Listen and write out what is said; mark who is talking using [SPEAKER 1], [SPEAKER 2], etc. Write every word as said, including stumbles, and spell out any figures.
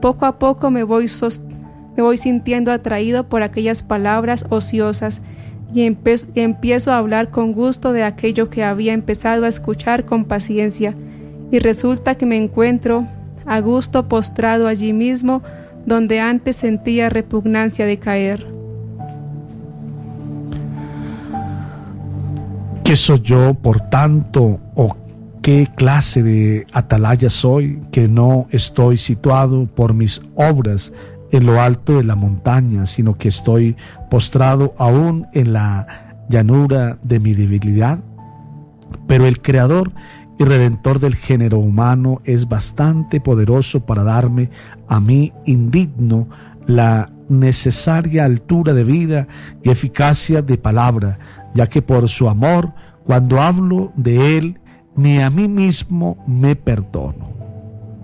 [SPEAKER 1] poco a poco me voy, sos- me voy sintiendo atraído por aquellas palabras ociosas y empe- empiezo a hablar con gusto de aquello que había empezado a escuchar con paciencia, y resulta que me encuentro a gusto postrado allí mismo donde antes sentía repugnancia de caer.
[SPEAKER 2] ¿Qué soy yo, por tanto, o qué clase de atalaya soy, que no estoy situado por mis obras en lo alto de la montaña, sino que estoy postrado aún en la llanura de mi debilidad? Pero el Creador y Redentor del género humano es bastante poderoso para darme a mí indigno la necesaria altura de vida y eficacia de palabra, ya que por su amor, cuando hablo de él, ni a mí mismo me perdono.